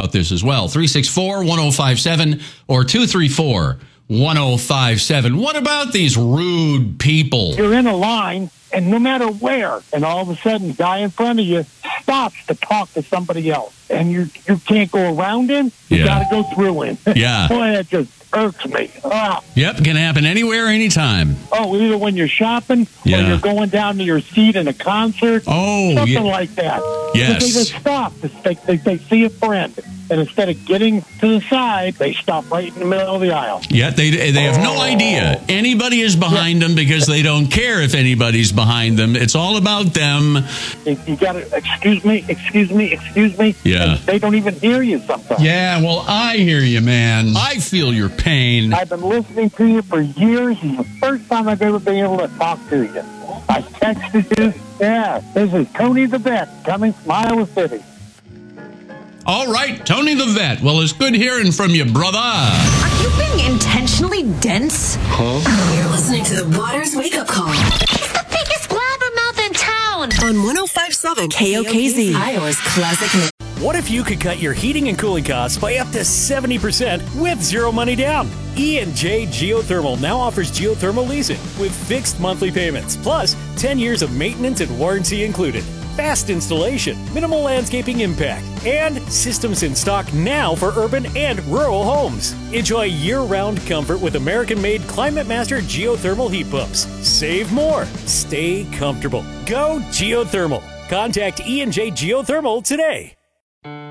about this as well. 364-1057 or 234-1057. What about these rude people? You're in a line, and no matter where, and all of a sudden, the guy in front of you stops to talk to somebody else, and you can't go around him. You got to go through him. Yeah. Boy, that just irks me. Ah. Yep, can happen anywhere, anytime. Oh, either when you're shopping or you're going down to your seat in a concert. Oh, something like that. Yes. They just stop. They see a friend. And instead of getting to the side, they stop right in the middle of the aisle. Yeah, they have no idea anybody is behind them because they don't care if anybody's behind them. It's all about them. You got to, excuse me. Yeah. And they don't even hear you sometimes. Yeah, well, I hear you, man. I feel your pain. I've been listening to you for years. It's the first time I've ever been able to talk to you. I texted you. Yeah, this is Tony the Vet coming from Iowa City. All right, Tony the Vet. Well, it's good hearing from you, brother. Are you being intentionally dense? Huh? You're listening to the Waters Wake Up Call. He's the biggest blabbermouth in town. On 105.7 KOKZ, Iowa's classic. What if you could cut your heating and cooling costs by up to 70% with zero money down? E&J Geothermal now offers geothermal leasing with fixed monthly payments, plus 10 years of maintenance and warranty included. Fast installation, minimal landscaping impact, and systems in stock now for urban and rural homes. Enjoy year-round comfort with American-made Climate Master geothermal heat pumps. Save more. Stay comfortable. Go geothermal. Contact E&J Geothermal today.